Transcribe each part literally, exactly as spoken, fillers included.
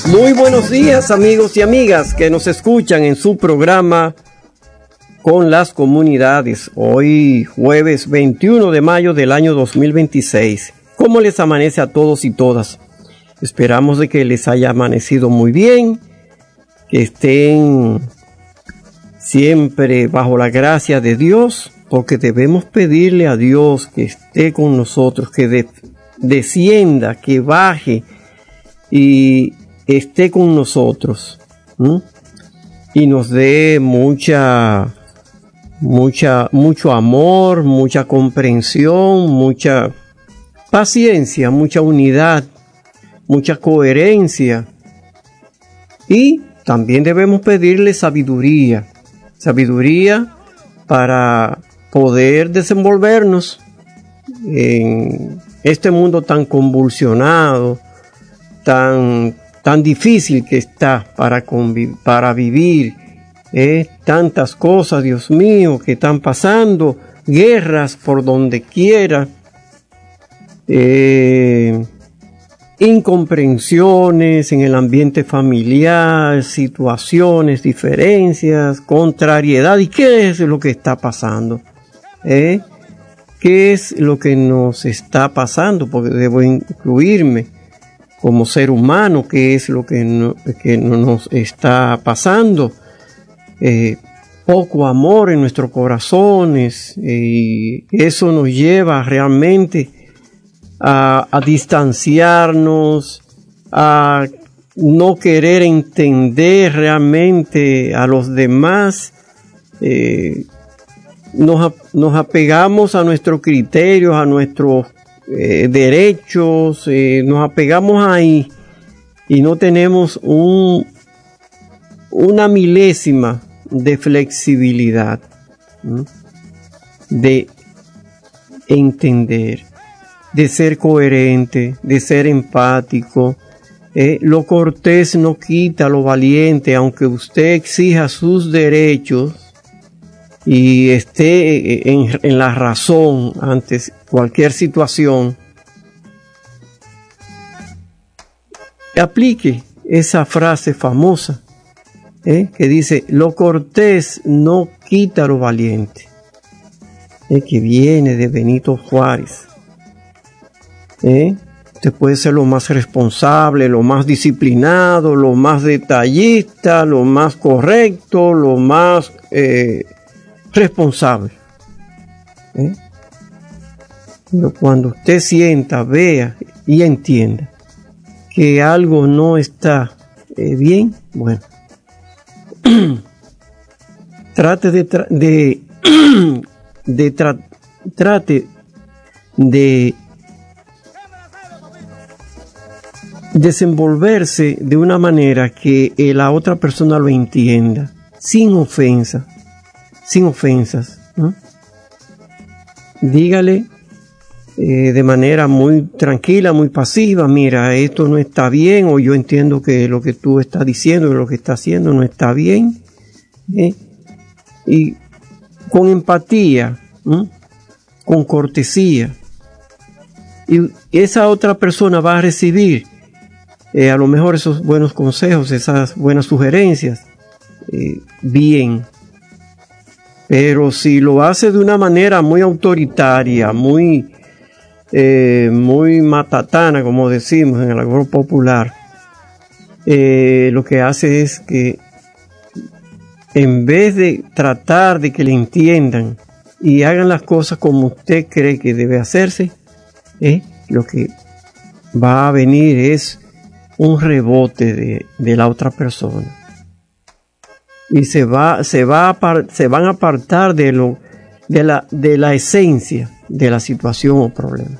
Muy buenos días, amigos y amigas que nos escuchan en su programa Con las Comunidades. Hoy jueves veintiuno de mayo del año dos mil veintiséis. ¿Cómo les amanece a todos y todas? Esperamos de que les haya amanecido muy bien, que estén siempre bajo la gracia de Dios, porque debemos pedirle a Dios que esté con nosotros, que de, descienda, que baje y esté con nosotros, ¿m? Y nos dé mucha, mucha, mucho amor, mucha comprensión, mucha paciencia, mucha unidad, mucha coherencia. Y también debemos pedirle sabiduría, sabiduría para poder desenvolvernos en este mundo tan convulsionado, tan tan difícil que está para, conviv- para vivir, ¿eh? Tantas cosas, Dios mío, que están pasando, guerras por donde quiera, eh, incomprensiones en el ambiente familiar, situaciones, diferencias, contrariedad. ¿Y qué es lo que está pasando? ¿Eh? ¿Qué es lo que nos está pasando? Porque debo incluirme como ser humano, qué es lo que, no, que nos está pasando. Eh, poco amor en nuestros corazones, y eso nos lleva realmente a, a distanciarnos, a no querer entender realmente a los demás. Eh, nos, nos apegamos a nuestros criterios, a nuestros Eh, derechos, eh, nos apegamos ahí y no tenemos un, una milésima de flexibilidad, ¿no? De entender, de ser coherente, de ser empático. Eh, lo cortés no quita lo valiente, aunque usted exija sus derechos y esté en, en la razón ante cualquier situación. Aplique esa frase famosa, ¿eh? que dice: lo cortés no quita lo valiente, ¿eh? que viene de Benito Juárez. ¿eh? Usted puede ser lo más responsable, lo más disciplinado, lo más detallista, lo más correcto, lo más eh, responsable, ¿eh? Pero cuando usted sienta, vea y entienda que algo no está eh, bien, bueno, trate de, tra- de, de tra- trate de desenvolverse de una manera que eh, la otra persona lo entienda, sin ofensa, sin ofensas, ¿no? Dígale eh, de manera muy tranquila, muy pasiva: mira, esto no está bien, o yo entiendo que lo que tú estás diciendo, lo que estás haciendo no está bien, ¿eh? Y con empatía, ¿no? Con cortesía, y esa otra persona va a recibir eh, a lo mejor esos buenos consejos, esas buenas sugerencias, eh, bien. Pero si lo hace de una manera muy autoritaria, muy, eh, muy matatana, como decimos en el argot popular, eh, lo que hace es que en vez de tratar de que le entiendan y hagan las cosas como usted cree que debe hacerse, eh, lo que va a venir es un rebote de, de la otra persona. Y se va, se va a par, se van a apartar de lo, de la, de la esencia de la situación o problema.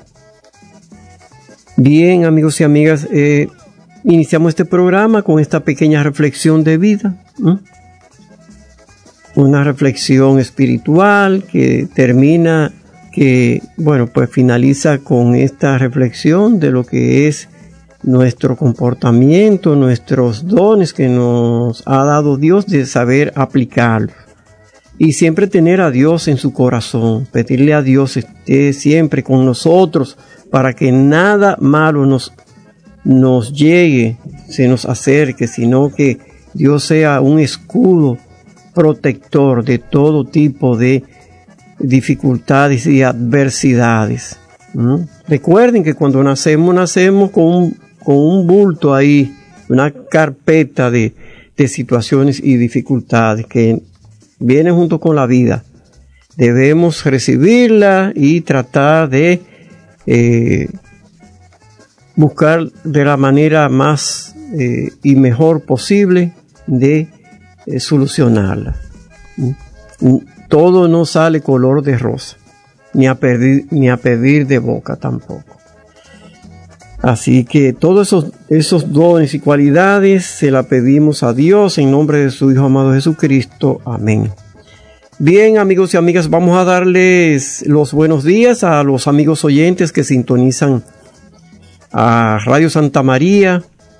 Bien, amigos y amigas, eh, iniciamos este programa con esta pequeña reflexión de vida, ¿eh? Una reflexión espiritual que termina, que, bueno, pues finaliza con esta reflexión de lo que es nuestro comportamiento, nuestros dones que nos ha dado Dios, de saber aplicarlos. Y siempre tener a Dios en su corazón, pedirle a Dios esté siempre con nosotros para que nada malo nos, nos llegue se nos acerque, sino que Dios sea un escudo protector de todo tipo de dificultades y adversidades. ¿Mm? Recuerden que cuando nacemos, nacemos con un, con un bulto ahí, una carpeta de, de situaciones y dificultades que vienen junto con la vida. Debemos recibirla y tratar de eh, buscar de la manera más eh, y mejor posible de eh, solucionarla. ¿Mm? Todo no sale color de rosa, ni a pedir, ni a pedir de boca tampoco. Así que todos esos, esos dones y cualidades se la pedimos a Dios en nombre de su Hijo amado Jesucristo. Amén. Bien, amigos y amigas, vamos a darles los buenos días a los amigos oyentes que sintonizan a Radio Santa María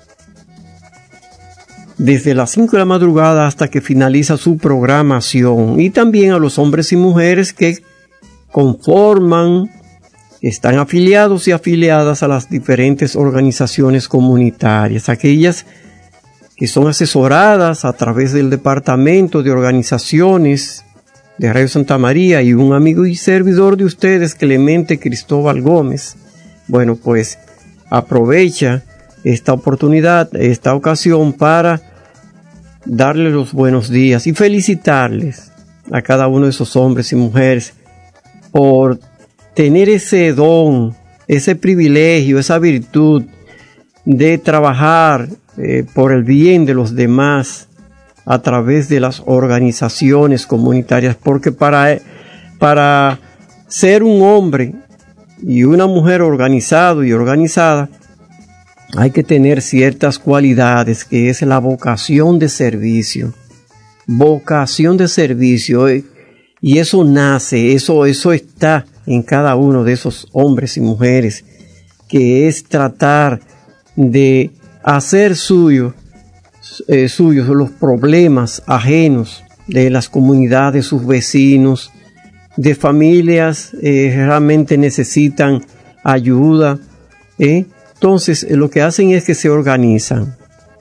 desde las cinco de la madrugada hasta que finaliza su programación, y también a los hombres y mujeres que conforman, están afiliados y afiliadas a las diferentes organizaciones comunitarias, aquellas que son asesoradas a través del Departamento de Organizaciones de Radio Santa María, y un amigo y servidor de ustedes, Clemente Cristóbal Gómez. Bueno, pues aprovecha esta oportunidad, esta ocasión, para darles los buenos días y felicitarles a cada uno de esos hombres y mujeres por tener ese don, ese privilegio, esa virtud de trabajar eh, por el bien de los demás a través de las organizaciones comunitarias, porque para, para ser un hombre y una mujer organizado y organizada, hay que tener ciertas cualidades, que es la vocación de servicio. Vocación de servicio. Y eso nace, eso, eso está en cada uno de esos hombres y mujeres, que es tratar de hacer suyo, eh, suyos los problemas ajenos de las comunidades, sus vecinos, de familias que eh, realmente necesitan ayuda, ¿eh? Entonces, lo que hacen es que se organizan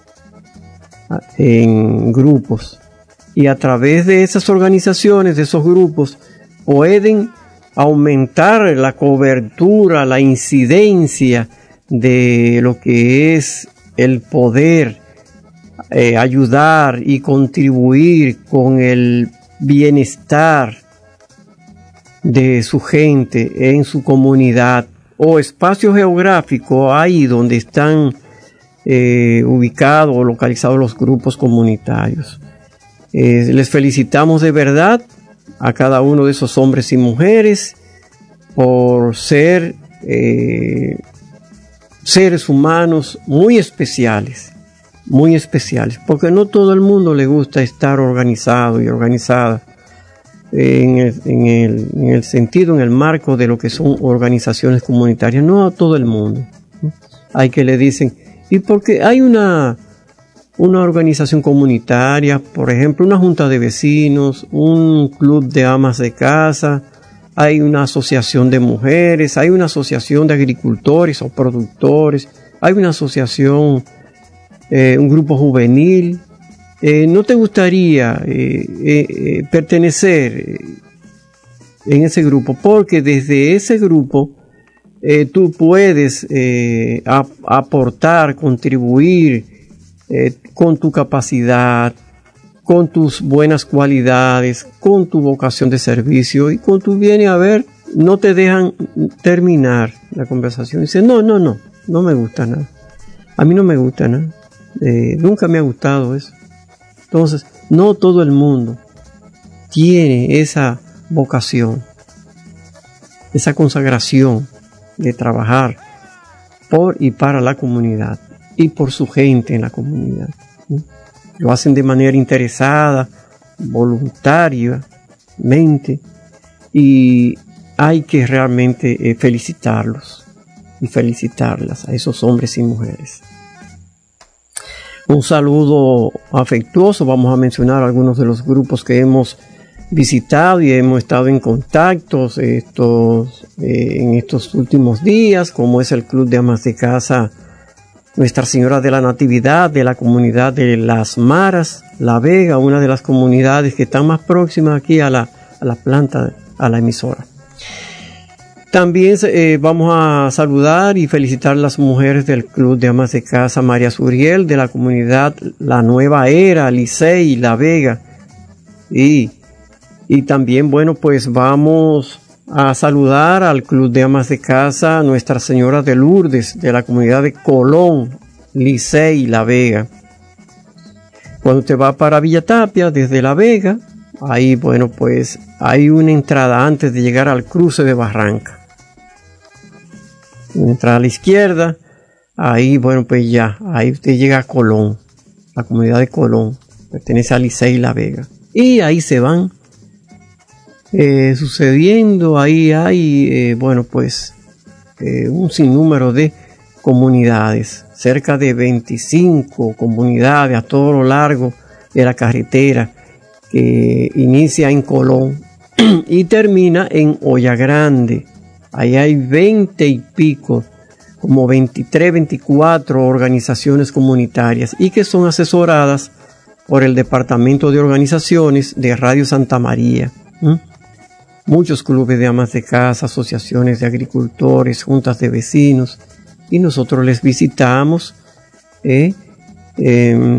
en grupos, y a través de esas organizaciones, de esos grupos, pueden aumentar la cobertura, la incidencia de lo que es el poder eh, ayudar y contribuir con el bienestar de su gente en su comunidad o espacio geográfico, ahí donde están eh, ubicados o localizados los grupos comunitarios. Eh, les felicitamos de verdad a cada uno de esos hombres y mujeres por ser eh, seres humanos muy especiales, muy especiales, porque no todo el mundo le gusta estar organizado y organizada en el, en el, en el sentido, en el marco de lo que son organizaciones comunitarias. No a todo el mundo. Hay que le dicen, y porque hay una, una organización comunitaria, por ejemplo, una junta de vecinos, un club de amas de casa, hay una asociación de mujeres, hay una asociación de agricultores o productores, hay una asociación, eh, un grupo juvenil. Eh, ¿No te gustaría eh, eh, eh, pertenecer en ese grupo? Porque desde ese grupo eh, tú puedes eh, ap- aportar, contribuir eh, con tu capacidad, con tus buenas cualidades, con tu vocación de servicio y con tu bien y haber. No te dejan terminar la conversación. Dice, no, no, no, no me gusta nada. A mí no me gusta nada. Eh, nunca me ha gustado eso. Entonces, no todo el mundo tiene esa vocación, esa consagración de trabajar por y para la comunidad y por su gente en la comunidad. ¿Sí? Lo hacen de manera interesada, voluntariamente, y hay que realmente eh, felicitarlos y felicitarlas a esos hombres y mujeres. Un saludo afectuoso. Vamos a mencionar algunos de los grupos que hemos visitado y hemos estado en contacto estos, eh, en estos últimos días, como es el Club de Amas de Casa Nuestra Señora de la Natividad de la comunidad de Las Maras, La Vega, una de las comunidades que están más próximas aquí a la, a la planta, a la emisora. También eh, vamos a saludar y felicitar a las mujeres del Club de Amas de Casa María Suriel, de la comunidad La Nueva Era, Licey, La Vega. Y, y también, bueno, pues vamos a saludar al Club de Amas de Casa Nuestra Señora de Lourdes, de la comunidad de Colón, Licey, La Vega. Cuando usted va para Villa Tapia, desde La Vega, ahí, bueno, pues hay una entrada antes de llegar al cruce de Barranca. Una entrada a la izquierda, ahí, bueno, pues ya, ahí usted llega a Colón, la comunidad de Colón, pertenece a Licey, La Vega. Y ahí se van eh, sucediendo, ahí hay, eh, bueno, pues eh, un sinnúmero de comunidades, cerca de veinticinco comunidades a todo lo largo de la carretera que inicia en Colón y termina en Olla Grande. Ahí hay veinte y pico, como veintitrés, veinticuatro organizaciones comunitarias y que son asesoradas por el Departamento de Organizaciones de Radio Santa María. ¿Mm? Muchos clubes de amas de casa, asociaciones de agricultores, juntas de vecinos, y nosotros les visitamos eh, eh,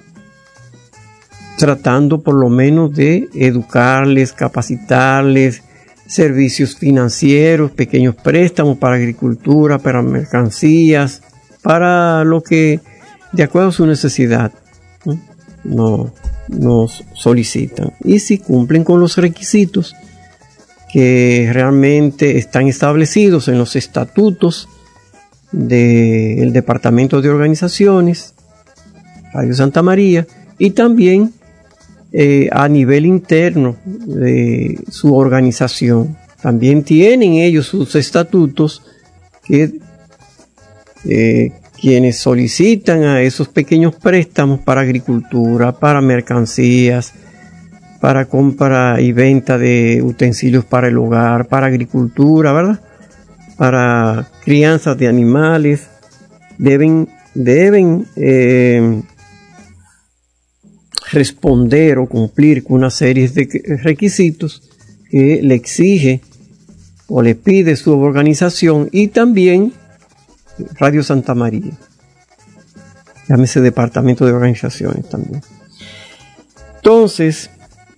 tratando por lo menos de educarles, capacitarles, servicios financieros, pequeños préstamos para agricultura, para mercancías, para lo que de acuerdo a su necesidad ¿no? No, nos solicitan. Y si cumplen con los requisitos que realmente están establecidos en los estatutos del Departamento de Organizaciones, Radio Santa María, y también Eh, a nivel interno de su organización. También tienen ellos sus estatutos que eh, quienes solicitan a esos pequeños préstamos para agricultura, para mercancías, para compra y venta de utensilios para el hogar, para agricultura, ¿verdad? Para crianza de animales, deben, deben eh, responder o cumplir con una serie de requisitos que le exige o le pide su organización y también Radio Santa María. Llámese Departamento de Organizaciones también. Entonces,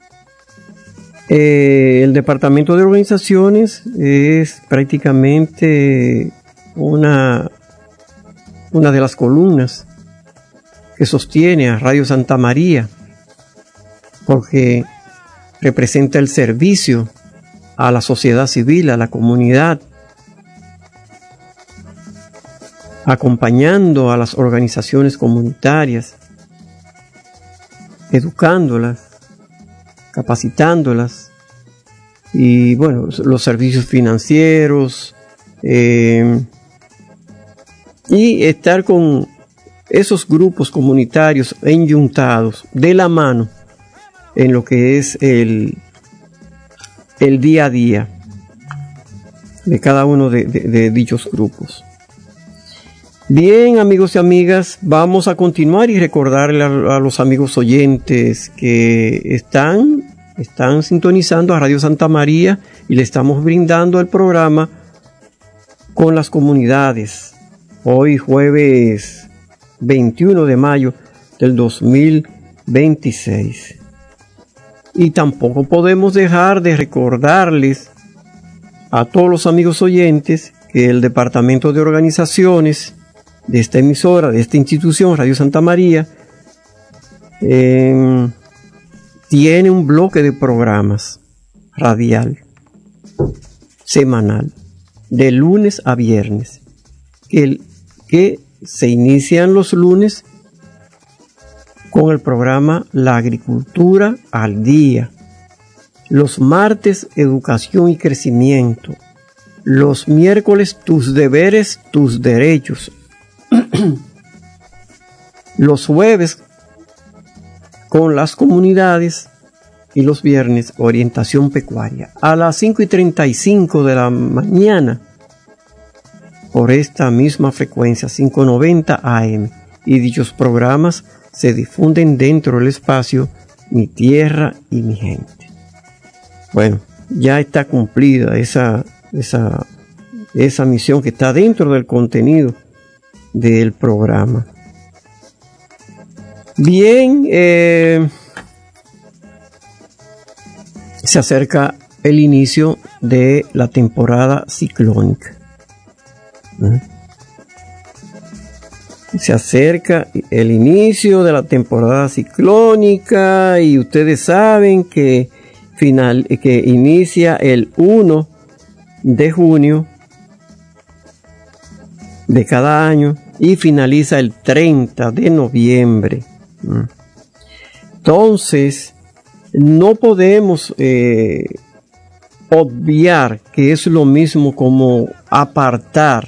eh, el Departamento de Organizaciones es prácticamente una, una de las columnas que sostiene a Radio Santa María, porque representa el servicio a la sociedad civil, a la comunidad, acompañando a las organizaciones comunitarias, educándolas, capacitándolas, y bueno, los servicios financieros, eh, y estar con esos grupos comunitarios enyuntados de la mano en lo que es el, el día a día de cada uno de, de, de dichos grupos. Bien, amigos y amigas, vamos a continuar y recordarle a, a los amigos oyentes que están, están sintonizando a Radio Santa María y le estamos brindando el programa con las comunidades. Hoy jueves veintiuno de mayo del dos mil veintiséis. Y tampoco podemos dejar de recordarles a todos los amigos oyentes que el Departamento de Organizaciones de esta emisora, de esta institución, Radio Santa María, eh, tiene un bloque de programas radial, semanal, de lunes a viernes, que, que se inician los lunes con el programa La Agricultura al Día. Los martes, Educación y Crecimiento. Los miércoles, Tus Deberes, Tus Derechos. Los jueves, con las comunidades. Y los viernes, Orientación Pecuaria. A las cinco y treinta y cinco de la mañana, por esta misma frecuencia quinientos noventa A M, y dichos programas se difunden dentro del espacio Mi Tierra y Mi Gente. Bueno, ya está cumplida esa, esa, esa misión que está dentro del contenido del programa. Bien, eh, se acerca el inicio de la temporada ciclónica. ¿Eh? Se acerca el inicio de la temporada ciclónica y ustedes saben que, final, que inicia el primero de junio de cada año y finaliza el treinta de noviembre. Entonces, no podemos eh, obviar que es lo mismo como apartar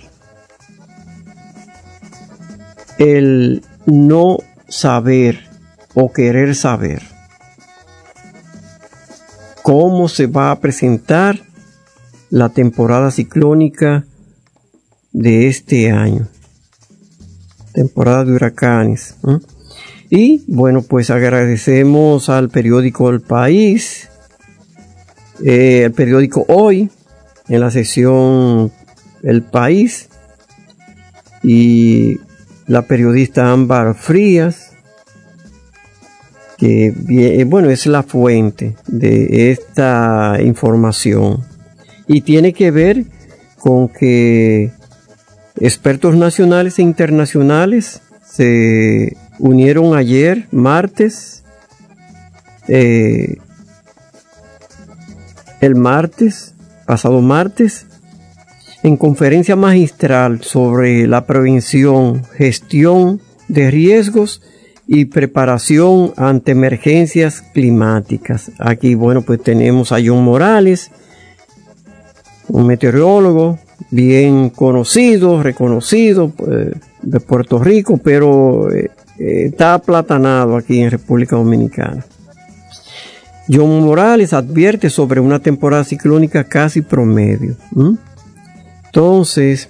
el no saber o querer saber cómo se va a presentar la temporada ciclónica de este año, temporada de huracanes. ¿eh? Y bueno, pues agradecemos al periódico El País, eh, el periódico Hoy, en la sección El País, y la periodista Ámbar Frías, que bueno, es la fuente de esta información y tiene que ver con que expertos nacionales e internacionales se unieron ayer, martes, eh, el martes, pasado martes, en conferencia magistral sobre la prevención, gestión de riesgos y preparación ante emergencias climáticas. Aquí, bueno, pues tenemos a John Morales, un meteorólogo bien conocido, reconocido pues, de Puerto Rico, pero eh, está aplatanado aquí en República Dominicana. John Morales advierte sobre una temporada ciclónica casi promedio. ¿Mm? Entonces,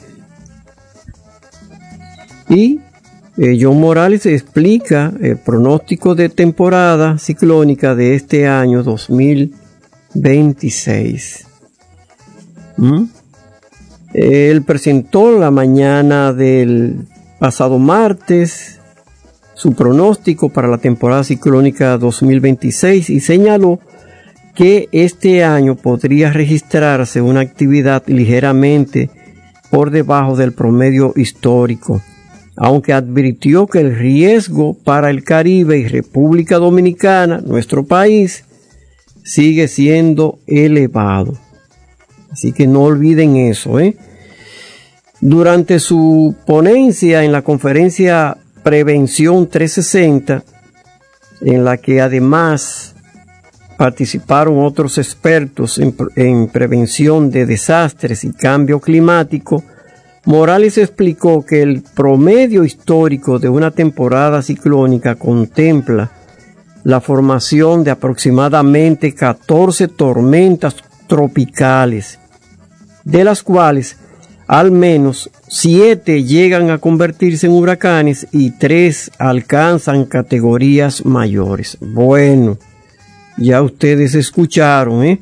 y eh, John Morales explica el pronóstico de temporada ciclónica de este año dos mil veintiséis. ¿Mm? Él presentó la mañana del pasado martes su pronóstico para la temporada ciclónica dos mil veintiséis y señaló que este año podría registrarse una actividad ligeramente por debajo del promedio histórico, aunque advirtió que el riesgo para el Caribe y República Dominicana, nuestro país, sigue siendo elevado. Así que no olviden eso, ¿eh? Durante su ponencia en la conferencia Prevención trescientos sesenta, en la que además participaron otros expertos en, en prevención de desastres y cambio climático, Morales explicó que el promedio histórico de una temporada ciclónica contempla la formación de aproximadamente catorce tormentas tropicales, de las cuales al menos siete llegan a convertirse en huracanes y tres alcanzan categorías mayores. Bueno, ya ustedes escucharon, ¿eh?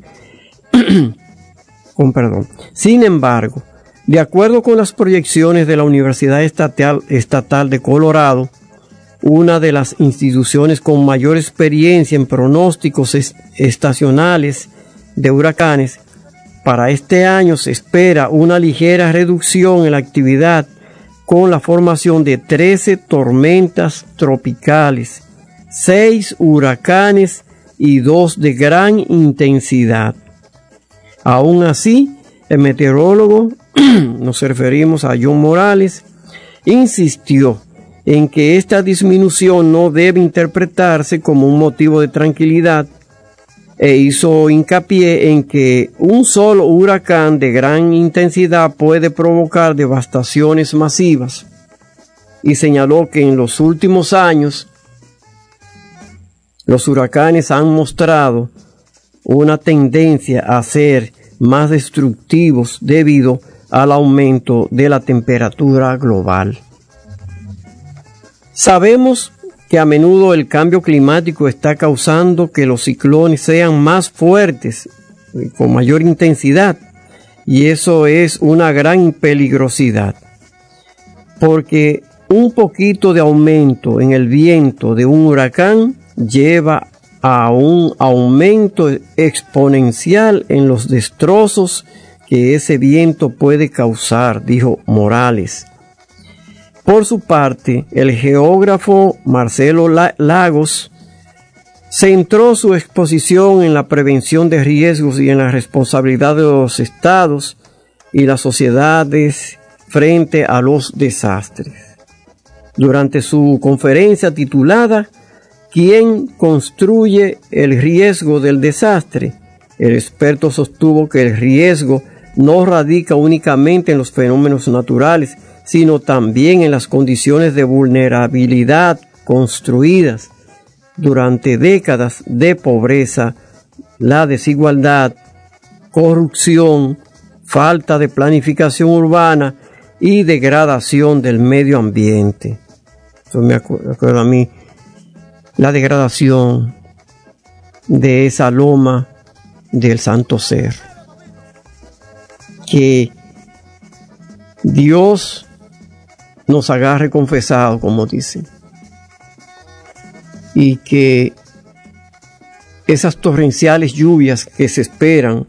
Con perdón. Sin embargo, de acuerdo con las proyecciones de la Universidad Estatal, Estatal de Colorado, una de las instituciones con mayor experiencia en pronósticos est- estacionales de huracanes, para este año se espera una ligera reducción en la actividad con la formación de trece tormentas tropicales, seis huracanes y dos de gran intensidad. Aún así, el meteorólogo, nos referimos a John Morales, insistió en que esta disminución no debe interpretarse como un motivo de tranquilidad e hizo hincapié en que un solo huracán de gran intensidad puede provocar devastaciones masivas y señaló que en los últimos años los huracanes han mostrado una tendencia a ser más destructivos debido al aumento de la temperatura global. Sabemos que a menudo el cambio climático está causando que los ciclones sean más fuertes, con mayor intensidad, y eso es una gran peligrosidad, porque un poquito de aumento en el viento de un huracán lleva a un aumento exponencial en los destrozos que ese viento puede causar, dijo Morales. Por su parte, el geógrafo Marcelo Lagos centró su exposición en la prevención de riesgos y en la responsabilidad de los estados y las sociedades frente a los desastres. Durante su conferencia titulada ¿Quién construye el riesgo del desastre?, el experto sostuvo que el riesgo no radica únicamente en los fenómenos naturales, sino también en las condiciones de vulnerabilidad construidas durante décadas de pobreza, la desigualdad, corrupción, falta de planificación urbana y degradación del medio ambiente. Eso me acuerdo a mí, la degradación de esa loma del Santo Cerro. Que Dios nos agarre confesado, como dicen, y que esas torrenciales lluvias que se esperan,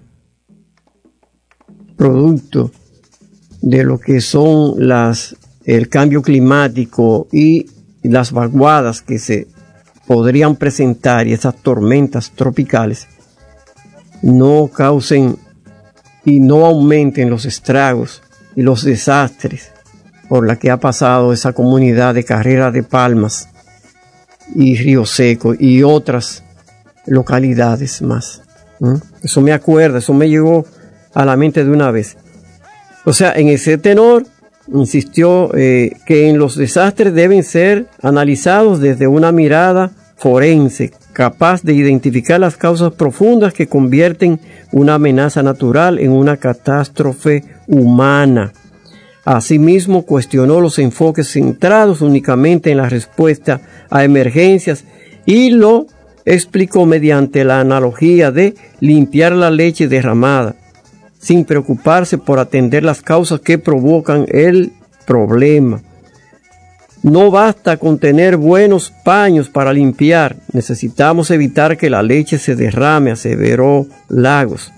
producto de lo que son las el cambio climático y las vaguadas que se podrían presentar, y esas tormentas tropicales, no causen y no aumenten los estragos y los desastres por la que ha pasado esa comunidad de Carrera de Palmas y Río Seco y otras localidades más. ¿Mm? Eso me acuerda, eso me llegó a la mente de una vez. O sea, en ese tenor insistió eh, que en los desastres deben ser analizados desde una mirada forense, capaz de identificar las causas profundas que convierten una amenaza natural en una catástrofe humana. Asimismo, cuestionó los enfoques centrados únicamente en la respuesta a emergencias y lo explicó mediante la analogía de limpiar la leche derramada, sin preocuparse por atender las causas que provocan el problema. No basta con tener buenos paños para limpiar, necesitamos evitar que la leche se derrame, aseveró Lagos.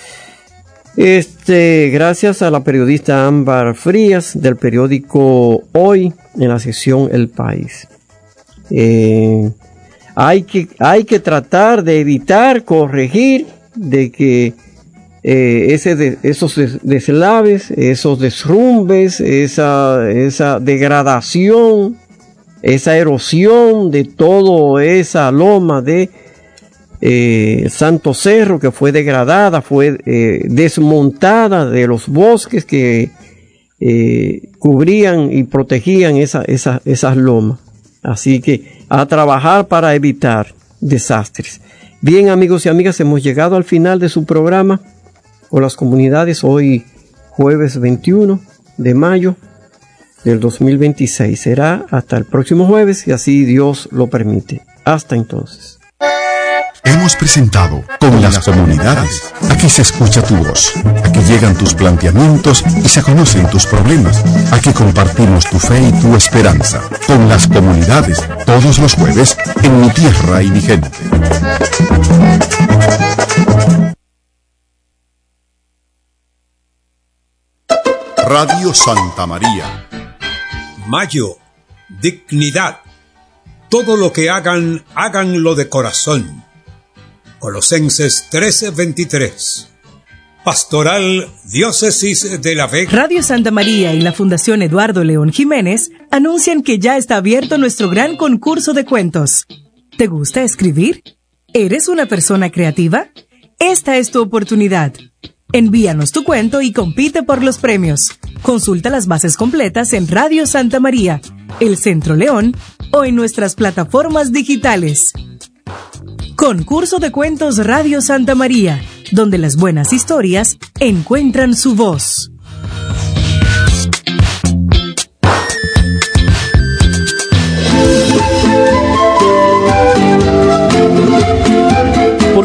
Este, gracias a la periodista Ámbar Frías del periódico Hoy en la sección El País. Eh, hay que, hay que tratar de evitar, corregir, de que eh, ese de, esos deslaves, esos derrumbes, esa, esa degradación, esa erosión de toda esa loma de Eh, Santo Cerro, que fue degradada, fue eh, desmontada de los bosques que eh, cubrían y protegían esa, esa, esas lomas. Así que a trabajar para evitar desastres. Bien, amigos y amigas, hemos llegado al final de su programa con las comunidades, hoy jueves veintiuno de mayo del dos mil veintiséis. Será hasta el próximo jueves, y así Dios lo permite. Hasta entonces. Hemos presentado Con las Comunidades. Aquí se escucha tu voz, aquí llegan tus planteamientos y se conocen tus problemas. Aquí compartimos tu fe y tu esperanza. Con las Comunidades, todos los jueves en Mi Tierra y Mi Gente. Radio Santa María. Mayo, dignidad. Todo lo que hagan, háganlo de corazón. Colosenses trece veintitrés. Pastoral Diócesis de La Vega. Radio Santa María y la Fundación Eduardo León Jiménez anuncian que ya está abierto nuestro gran concurso de cuentos. ¿Te gusta escribir? ¿Eres una persona creativa? Esta es tu oportunidad. Envíanos tu cuento y compite por los premios. Consulta las bases completas en Radio Santa María, El Centro León o en nuestras plataformas digitales. Concurso de Cuentos Radio Santa María, donde las buenas historias encuentran su voz.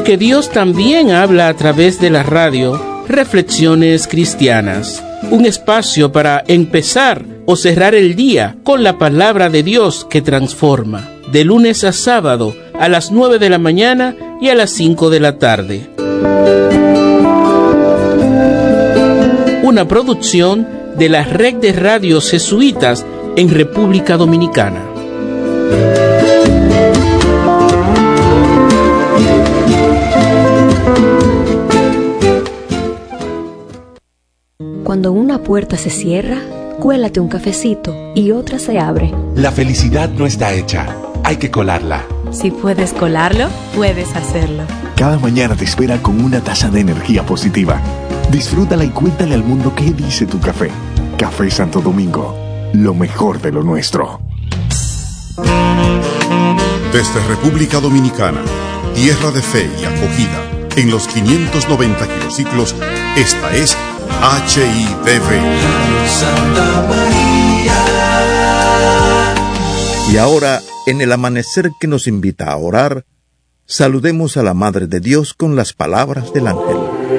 porque Dios también habla a través de la radio. Reflexiones Cristianas, un espacio para empezar o cerrar el día con la palabra de Dios que transforma, de lunes a sábado a las nueve de la mañana y a las cinco de la tarde. Una producción de la Red de Radios Jesuitas en República Dominicana. Cuando una puerta se cierra, cuélate un cafecito y otra se abre. La felicidad no está hecha, hay que colarla. Si puedes colarlo, puedes hacerlo. Cada mañana te espera con una taza de energía positiva. Disfrútala y cuéntale al mundo qué dice tu café. Café Santo Domingo, lo mejor de lo nuestro. Desde República Dominicana, tierra de fe y acogida, en los quinientos noventa kilociclos, esta es H I D V. Santa María. Y ahora, en el amanecer que nos invita a orar, saludemos a la Madre de Dios con las palabras del ángel.